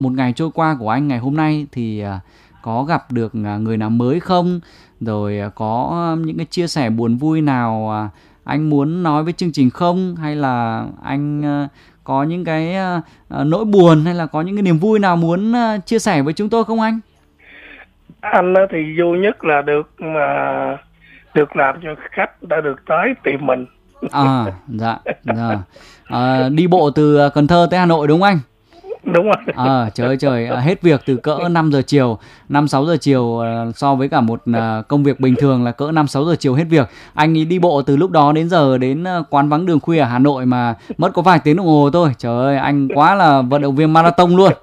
một ngày trôi qua của anh ngày hôm nay thì có gặp được người nào mới không? Rồi có những cái chia sẻ buồn vui nào anh muốn nói với chương trình không? Hay là anh có những cái nỗi buồn hay là có những cái niềm vui nào muốn chia sẻ với chúng tôi không anh? Anh thì vui nhất là được làm cho khách đã được tới tìm mình. Dạ. Đi bộ từ Cần Thơ tới Hà Nội đúng không anh? Đúng rồi. Trời, hết việc từ cỡ 5 giờ chiều, 5-6 giờ chiều, so với cả một công việc bình thường là cỡ 5-6 giờ chiều hết việc. Anh đi bộ từ lúc đó đến giờ đến quán vắng đường khuya ở Hà Nội mà mất có vài tiếng đồng hồ thôi. Trời ơi, anh quá là vận động viên marathon luôn.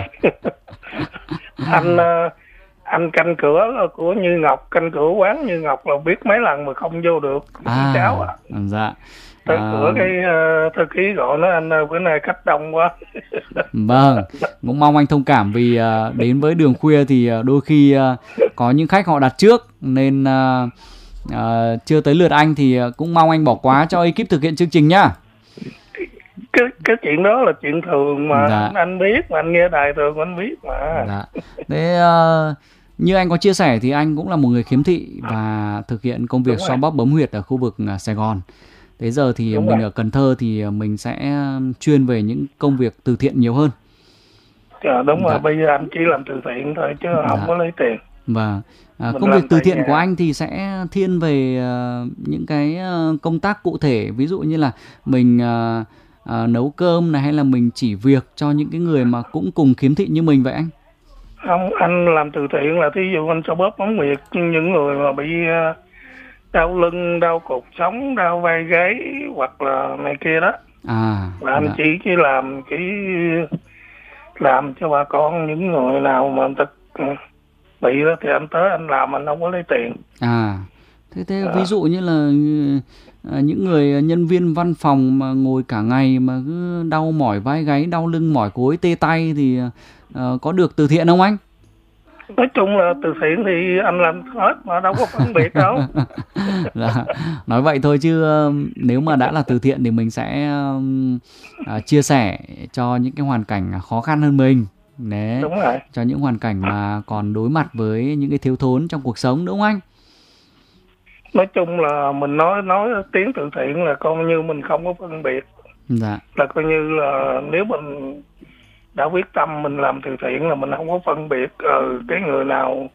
Anh canh cửa của Như Ngọc, canh cửa quán Như Ngọc là biết mấy lần mà không vô được. Cháu dạ. Tới cửa cái thư ký gọi nói anh ơi, bữa nay khách đông quá. Vâng, cũng mong anh thông cảm vì đến với đường khuya thì đôi khi có những khách họ đặt trước nên chưa tới lượt anh thì cũng mong anh bỏ qua cho ekip thực hiện chương trình nhá. Cái chuyện đó là chuyện thường mà. Dạ. Anh biết mà, anh nghe đài thường anh biết mà. Dạ. Thế như anh có chia sẻ thì anh cũng là một người khiếm thị và thực hiện công việc xoa bóp bấm huyệt ở khu vực Sài Gòn. Thế giờ thì mình ở Cần Thơ thì mình sẽ chuyên về những công việc từ thiện nhiều hơn. Đúng rồi, bây giờ anh chỉ làm từ thiện thôi chứ không có lấy tiền. Và công việc từ thiện của anh thì sẽ thiên về những cái công tác cụ thể, ví dụ như là mình nấu cơm này hay là mình chỉ việc cho những cái người mà cũng cùng khiếm thị như mình vậy anh? Không, anh làm từ thiện là thí dụ anh cho bóp bấm huyệt những người mà bị đau lưng, đau cột sống, đau vai gáy hoặc là này kia đó. Là anh chỉ làm cho bà con, những người nào mà người ta bị đó thì anh tới anh làm, anh không có lấy tiền. Thế ví dụ như là những người nhân viên văn phòng mà ngồi cả ngày mà cứ đau mỏi vai gáy, đau lưng, mỏi gối, tê tay thì có được từ thiện không anh? Nói chung là từ thiện thì anh làm hết mà đâu có phân biệt đâu. Nói vậy thôi chứ nếu mà đã là từ thiện thì mình sẽ chia sẻ cho những cái hoàn cảnh khó khăn hơn mình. Đấy, đúng rồi. Cho những hoàn cảnh mà còn đối mặt với những cái thiếu thốn trong cuộc sống, đúng không anh? Nói chung là mình nói tiếng từ thiện là coi như mình không có phân biệt. Dạ. Là coi như là nếu mình đã quyết tâm mình làm từ thiện là mình không có phân biệt cái người nào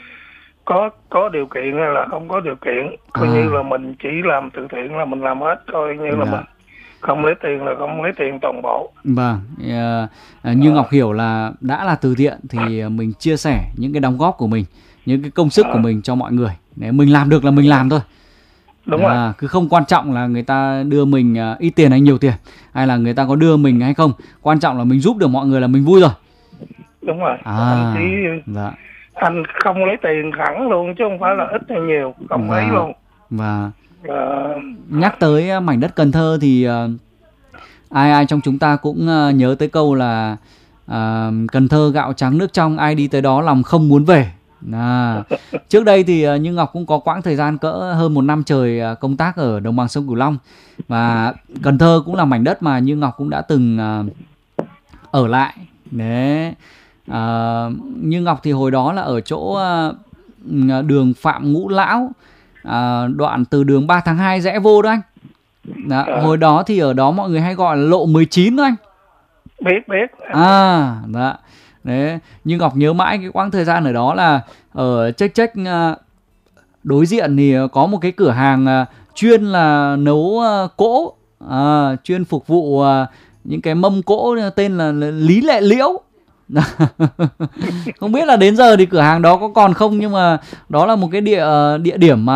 có điều kiện hay là không có điều kiện. Coi như là mình chỉ làm từ thiện là mình làm hết, coi như là mình không lấy tiền là không lấy tiền toàn bộ. Vâng, như Ngọc hiểu là đã là từ thiện thì mình chia sẻ những cái đóng góp của mình, những cái công sức của mình cho mọi người. Nếu mình làm được là mình làm thôi. Đúng rồi. Cứ không quan trọng là người ta đưa mình ít tiền hay nhiều tiền, hay là người ta có đưa mình hay không. Quan trọng là mình giúp được mọi người là mình vui rồi. Đúng rồi. Anh không lấy tiền hẳn luôn chứ không phải là ít hay nhiều, không lấy luôn. Và nhắc tới mảnh đất Cần Thơ thì ai trong chúng ta cũng nhớ tới câu là Cần Thơ gạo trắng nước trong, ai đi tới đó lòng không muốn về. Trước đây thì Như Ngọc cũng có quãng thời gian cỡ hơn 1 năm trời công tác ở đồng bằng sông Cửu Long, và Cần Thơ cũng là mảnh đất mà Như Ngọc cũng đã từng ở lại. Đấy. Như Ngọc thì hồi đó là ở chỗ đường Phạm Ngũ Lão, đoạn từ đường 3 tháng 2 rẽ vô đó anh. Hồi đó thì ở đó mọi người hay gọi là lộ 19 đó anh. Biết. Đấy, nhưng Ngọc nhớ mãi cái quãng thời gian ở đó là ở Check đối diện thì có một cái cửa hàng chuyên là nấu cỗ, chuyên phục vụ những cái mâm cỗ tên là Lý Lệ Liễu. Không biết là đến giờ thì cửa hàng đó có còn không, nhưng mà đó là một cái địa điểm mà